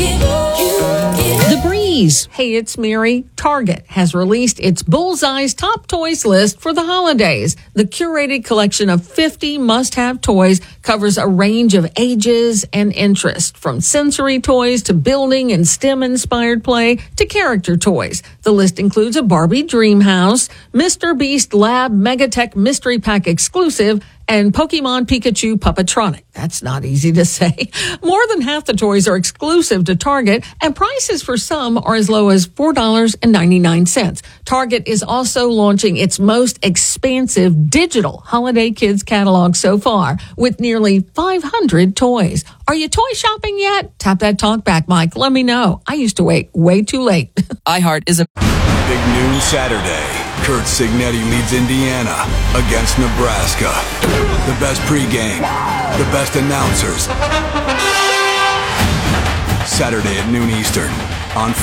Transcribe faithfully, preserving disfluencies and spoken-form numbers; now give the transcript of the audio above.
The Breeze. Hey, it's Mary. Target has released its Bullseye's Top Toys list for the holidays. The curated collection of fifty must-have toys covers a range of ages and interests, from sensory toys to building and STEM-inspired play to character toys. The list includes a Barbie Dream House, Mister Beast Lab Megatech Mystery Pack exclusive, and Pokemon Pikachu Puppetronic. That's not easy to say. More than half the toys are exclusive to Target, and prices for some are as low as four dollars and ninety-nine cents. Target is also launching its most expansive digital holiday kids catalog so far, with nearly five hundred toys. Are you toy shopping yet? Tap that talk back, Mike. Let me know. I used to wait way too late. iHeart is a Big noon Saturday. Curt Cignetti leads Indiana against Nebraska. The best pregame, the best announcers. Saturday at noon Eastern on